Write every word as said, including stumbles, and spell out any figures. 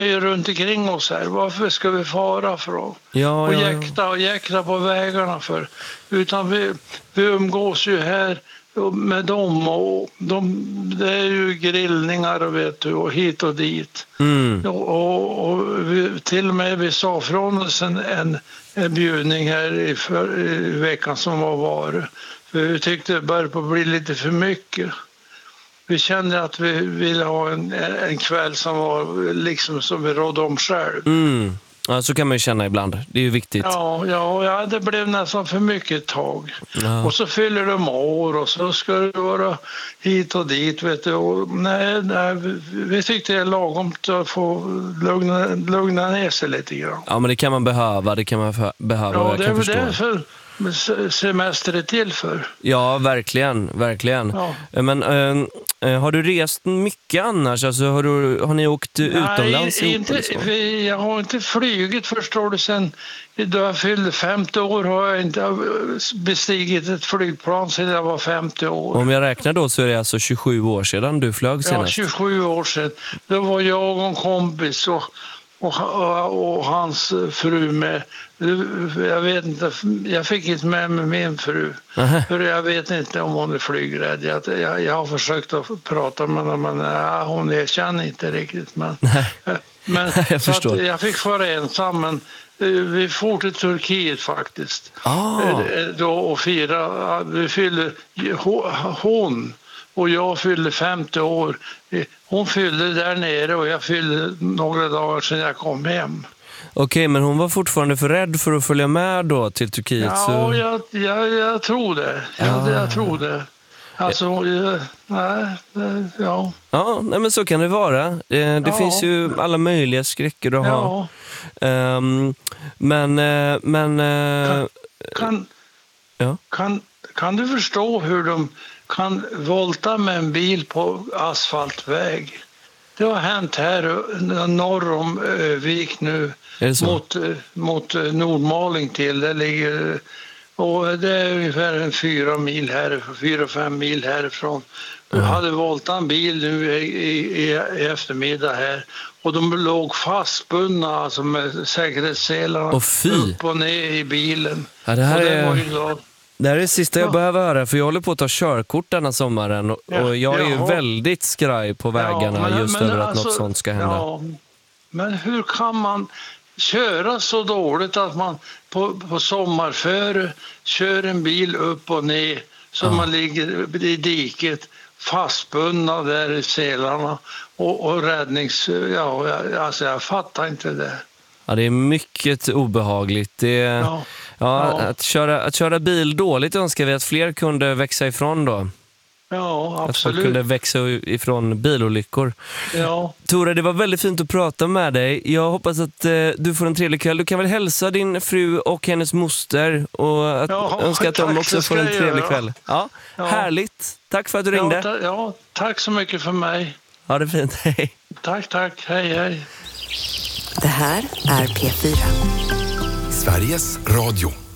är ju runt omkring oss här. Varför ska vi fara från? Ja, och ja, ja. jäkta och jäkta på vägarna för. Utan vi, vi umgås ju här med dem och de, det är ju grillningar och, vet du, och hit och dit. Mm. Och, och, och vi, till och med vi sa från oss en, en, en bjudning här i, för, i veckan som var var. För vi tyckte det började bli lite för mycket. Vi kände att vi ville ha en, en kväll som var liksom som vi rådde om själv. Mm. Ja, så kan man ju känna ibland. Det är ju viktigt. Ja, ja, ja, det blev nästan för mycket ett tag. Ja. Och så fyller de år och så ska det vara hit och dit, vet du. Och nej, nej, vi, vi tyckte det är lagom att få lugna, lugna ner sig lite grann. Ja, men det kan man behöva. Det kan man för, behöva. Ja, jag det kan är väl förstå. det för semester är till för. Ja, verkligen, verkligen. Ja. Men äh, har du rest mycket annars? Alltså, har, du, har ni åkt utomlands? Nej, inte, vi, jag har inte flygit, förstår du, sen då jag fyllde femtio år har jag inte bestigit ett flygplan sedan jag var femtio år. Om jag räknar då så är det alltså tjugosju år sedan du flög senast. Ja, tjugosju år sedan. Då var jag och en kompis och, och, och, och hans fru med. Jag vet inte, jag fick inte med mig min fru. Uh-huh. För jag vet inte om hon är flygrädd. Jag, jag, jag har försökt att prata med henne, men ja, hon erkänner inte riktigt. Men, men jag så förstår. Att jag fick vara ensam, men vi får till Turkiet faktiskt. Ah. Då och fira, vi fyllde, hon och jag fyllde femtio år. Hon fyllde där nere och jag fyllde några dagar sedan jag kom hem. Okej, men hon var fortfarande för rädd för att följa med då till Turkiet? Ja, så... jag, jag, jag tror det. Jag, ah. jag tror det. Alltså, jag, nej, ja. Ja, nej, men så kan det vara. Det, det ja. finns ju alla möjliga skräcker att ha. Ja. Um, men... men kan, kan, ja. kan, kan du förstå hur de kan volta med en bil på asfaltväg? Det har hänt här norr om Vik nu mot, mot Nordmaling till. Det ligger, och det är ungefär en fyra mil här, fyra fem mil härifrån. Jag mm. hade voltat en bil nu i, i, i eftermiddag här och de låg fastbundna alltså med säkerhetsselarna upp och ner i bilen. Ja, det här och det är... var ju då... Det här är det sista jag ja. behöver höra, för jag håller på att ta körkort denna sommaren och, ja, och jag är ju väldigt skraj på vägarna ja, men, just men, över att alltså, något sånt ska hända. Ja, men hur kan man köra så dåligt att man på, på sommarföre kör en bil upp och ner så ja. man ligger i diket fastbundna där i selarna och, och räddnings... Ja, alltså jag fattar inte det. Ja, det är mycket obehagligt. Det är, ja. Ja, ja. Att, köra, att köra bil dåligt önskar vi att fler kunde växa ifrån då. Ja, absolut. Att folk kunde växa ifrån bilolyckor. Ja. Tora, det var väldigt fint att prata med dig. Jag hoppas att eh, du får en trevlig kväll. Du kan väl hälsa din fru och hennes moster och att, ja, önska att de också får en trevlig göra. kväll. Ja, ja. Härligt. Tack för att du ringde. Ja, ta- ja, tack så mycket för mig. Ha det fint. Hej. Tack, tack. Hej, hej. Det här är P fyra. Sveriges Radio.